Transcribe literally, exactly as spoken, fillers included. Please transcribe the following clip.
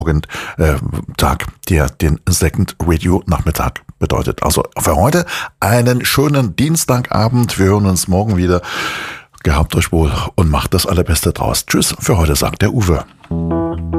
äh, Tag, der den Second Radio Nachmittag bedeutet. Also für heute einen schönen Dienstagabend. Wir hören uns morgen wieder. Gehabt euch wohl und macht das Allerbeste draus. Tschüss, für heute sagt der Uwe.